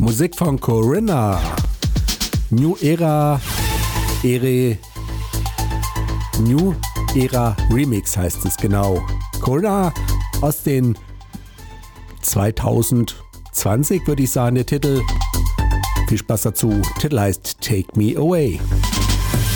Musik von Corinna. New Era Remix heißt es genau. Corinna aus den 2020 würde ich sagen, der Titel. Viel Spaß dazu. Titel heißt Take Me Away.